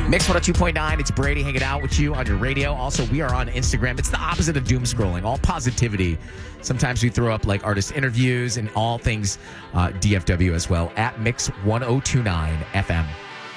Mix 102.9. It's Brady hanging out with you on your radio. Also, we are on Instagram. It's the opposite of doom scrolling, all positivity. Sometimes we throw up like artist interviews and all things DFW as well at Mix 1029 FM.